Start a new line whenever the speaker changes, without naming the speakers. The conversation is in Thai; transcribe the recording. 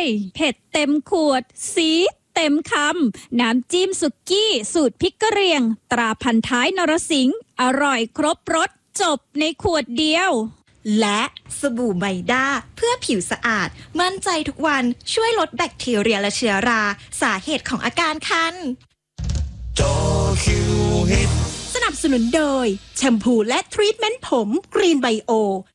เผ็ดเต็มขวดซีดเต็มคำน้ำจิ้มสุกี้สูตรพริกกะเหรี่ยงตราพันท้ายนรสิงห์อร่อยครบรสจบในขวดเดียว
และสบู่ไมด้าเพื่อผิวสะอาดมั่นใจทุกวันช่วยลดแบคทีเรียและเชื้อราสาเหตุของอาการคัน
สนับสนุนโดยแชมพูและทรีทเมนต์ผมกรีนไบโอ